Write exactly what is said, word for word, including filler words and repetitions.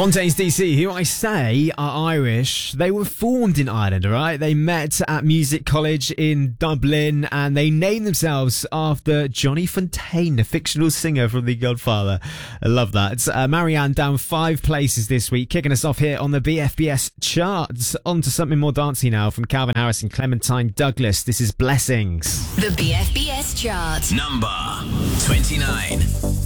Fontaines D C, who I say are Irish, they were formed in Ireland, alright? They met at music college in Dublin and they named themselves after Johnny Fontaine, a fictional singer from The Godfather. I love that. Uh, Marianne down five places this week, kicking us off here on the B F B S charts. On to something more dancey now from Calvin Harris and Clementine Douglas. This is Blessings. The B F B S chart. Number twenty-nine.